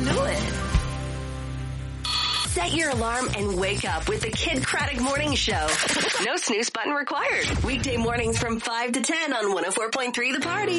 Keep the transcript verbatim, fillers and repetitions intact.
can do it. Set your alarm and wake up with the Kid Craddock Morning Show. No snooze button required. Weekday mornings from five to ten on one oh four point three The Party.